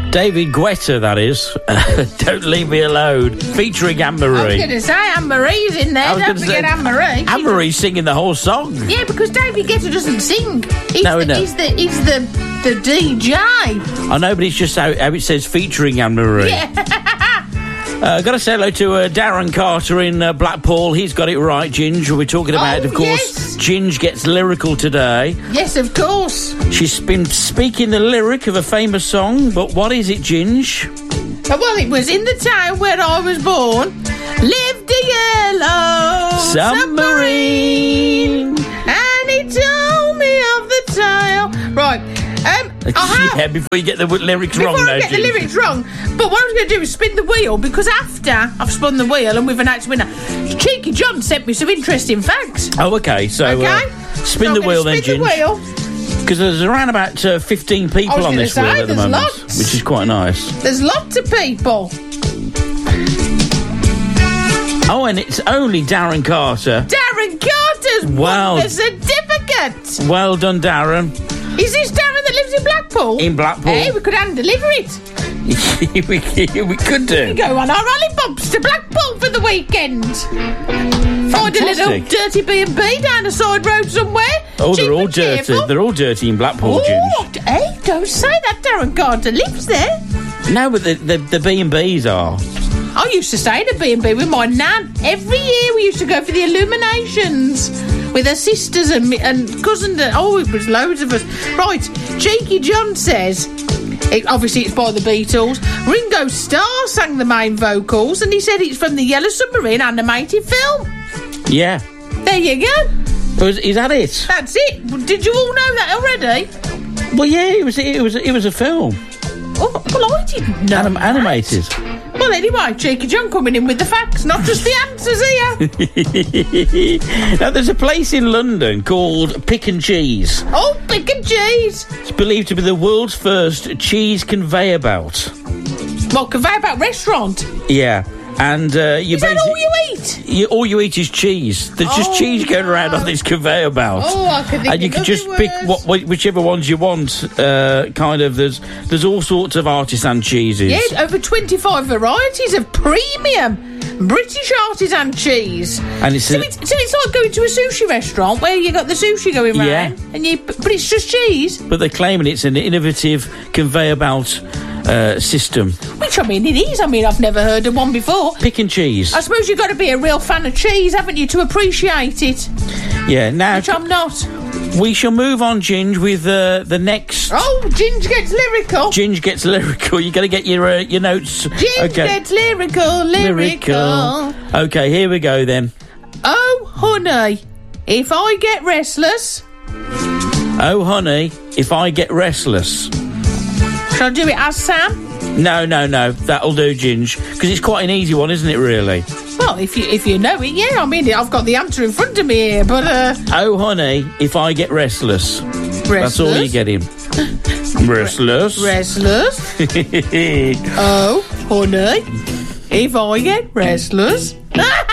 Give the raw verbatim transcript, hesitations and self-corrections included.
David Guetta, that is. Don't Leave Me Alone, featuring Anne-Marie. I was going to say Anne-Marie's in there. Don't forget Anne-Marie. Anne-Marie's singing the whole song. Yeah, because David Guetta doesn't sing. He's no, the, no. He's the, he's the, the D J. I know, but it's just how, how it says featuring Anne-Marie. Yeah. Uh, got to say hello to uh, Darren Carter in uh, Blackpool. He's got it right, Ginge. We're talking about, oh, of course, yes. Ginge gets lyrical today. Yes, of course. She's been speaking the lyric of a famous song, but what is it, Ginge? Well, it was in the town where I was born. Lived a yellow submarine, and he told me of the tale. Right. Um, yeah, before you get the w- lyrics before wrong, I now, get Ginge. the lyrics wrong. But what I was going to do is spin the wheel, because after I've spun the wheel and we've announced winner, Cheeky John sent me some interesting facts. Oh, okay. So okay? Uh, spin so the wheel then, spin Ginge. the wheel. Because there's around about uh, fifteen people on this say, wheel at the moment, lots. which is quite nice. There's lots of people. Oh, and it's only Darren Carter. Darren Carter's wow. won the certificate. Well done, Darren. Is this Darren that lives in Blackpool? In Blackpool. Hey, we could hand deliver it. we, we could do. We go on our lollipop's to Blackpool for the weekend. Find a little dirty B and B down the side road somewhere. Oh, Cheap they're all and dirty. cheerful. They're all dirty in Blackpool, Oh, Ginge. hey, don't say that. Darren Carter lives there. No, but the the, the B and B's are. I used to stay at a B and B with my nan. Every year we used to go for the illuminations with her sisters and, and cousins. And, oh, it was loads of us. Right, Cheeky John says, it, obviously it's by the Beatles. Ringo Starr sang the main vocals, and he said it's from the Yellow Submarine animated film. Yeah. There you go. Was, is that it? That's it. Did you all know that already? Well, yeah, it was. It was. It was a film. Oh, well, I didn't know. Anim- animated. Well, anyway, Cheeky John coming in with the facts, not just the answers here. Now, there's a place in London called Pick and Cheese. Oh, Pick and Cheese. It's believed to be the world's first cheese conveyor belt. What, conveyor belt restaurant? Yeah. And uh, you Is that all you eat? You, all you eat is cheese. There's just Oh, cheese going around on this conveyor belt. Oh, I could think and you of can just other pick words. what, whichever ones you want. Uh, kind of. There's there's all sorts of artisan cheeses. Yeah, over twenty-five varieties of premium British artisan cheese. And it's, so, a, it's so it's like going to a sushi restaurant where you got the sushi going round, Yeah. and you but it's just cheese. but they're claiming it's an innovative conveyor belt uh, system. Which I mean, it is. I mean, I've never heard of one before. Pick and cheese. I suppose you've got to be a real fan of cheese, haven't you, to appreciate it? Yeah. Now Which I'm not. we shall move on, Ginge, with uh, the next. Oh, Ginge gets lyrical. Ginge gets lyrical. You got to get your uh, your notes. Ginge okay. gets lyrical, lyrical. Okay, here we go then. Oh, honey, if I get restless. Oh, honey, if I get restless. Shall I do it as Sam? No, no, no. That'll do, Ginge. Because it's quite an easy one, isn't it, really? Well, if you if you know it, yeah. I mean, I've got the answer in front of me here, but uh, Oh, honey, if I get restless. restless. That's all you're getting. Restless. Restless. Oh, honey, if I get restless.